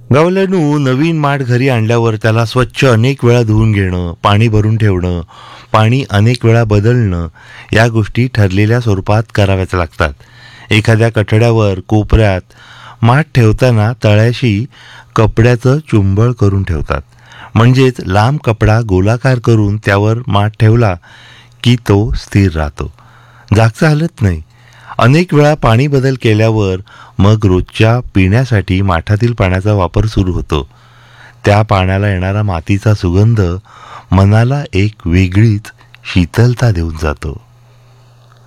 गावल्यानू नवीन माठ घरी आणल्यावर त्याला स्वच्छ अनेक वेळा धुवून घेणं, पाणी भरून ठेवणं, पाणी अनेक वेळा बदलणं या गोष्टी ठरलेल्या स्वरूपात कराव्याच लागतात. एखाद्या कठड्यावर कोपऱ्यात माठ ठेवताना तळ्याशी कपड्याचं चुंबळ करून ठेवतात. म्हणजेच लांब कपडा गोलाकार करून त्यावर माठ ठेवला की तो स्थिर राहतो, जागचा हलत नाही. अनेक वेळा पाणी बदल केल्यावर मग रोजच्या पिण्यासाठी माठातील पाण्याचा वापर सुरू होतो. त्या पाण्याला येणारा मातीचा सुगंध मनाला एक वेगळीच शीतलता देऊन जातो.